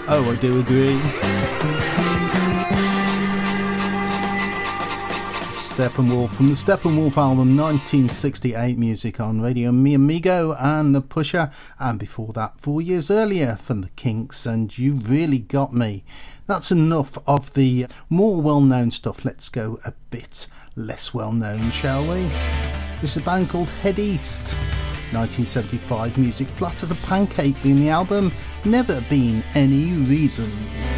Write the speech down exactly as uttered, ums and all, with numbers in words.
Oh, I do agree. Steppenwolf from the Steppenwolf album nineteen sixty-eight, music on Radio Mi Amigo and The Pusher, and before that four years earlier from the Kinks and You Really Got Me. That's enough of the more well-known stuff. Let's go a bit less well-known, shall we? This is a band called Head East. nineteen seventy-five music, Flat as a Pancake being the album, Never Been Any Reason.